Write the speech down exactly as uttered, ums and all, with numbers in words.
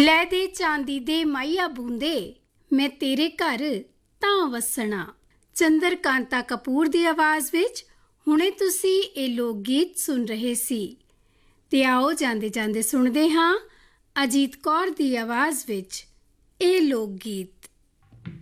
ਲੈ ਦੇ ਚਾਂਦੀ ਦੇ ਮਾਈਆ ਬੂੰਦੇ, ਮੈਂ ਤੇਰੇ ਘਰ ਤਾਂ ਵਸਣਾ। ਚੰਦਰਕਾਂਤਾ ਕਪੂਰ ਦੀ ਆਵਾਜ਼ ਵਿੱਚ ਹੁਣੇ ਤੁਸੀਂ ਇਹ ਲੋਕ ਗੀਤ ਸੁਣ ਰਹੇ ਸੀ। ਤੇ ਆਓ ਜਾਂਦੇ ਜਾਂਦੇ ਸੁਣਦੇ ਹਾਂ ਅਜੀਤ ਕੌਰ ਦੀ ਆਵਾਜ਼ ਵਿੱਚ ਇਹ ਲੋਕ ਗੀਤ।